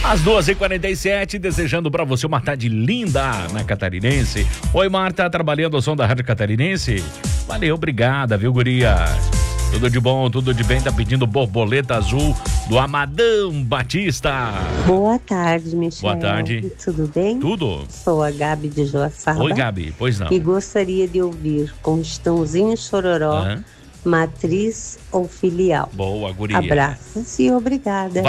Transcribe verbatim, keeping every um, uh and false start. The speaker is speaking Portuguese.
Às duas e quarenta e sete, desejando pra você uma tarde linda na Catarinense. Oi, Marta, trabalhando ao som da Rádio Catarinense? Valeu, obrigada, viu, guria? Tudo de bom, tudo de bem, tá pedindo borboleta azul do Amadão Batista. Boa tarde, Michel. Boa tarde. Tudo bem? Tudo. Sou a Gabi de Joaçaba. Oi, Gabi, pois não. E gostaria de ouvir com Estãozinho Chororó, Aham. matriz ou filial. Boa, guria. Abraços e obrigada.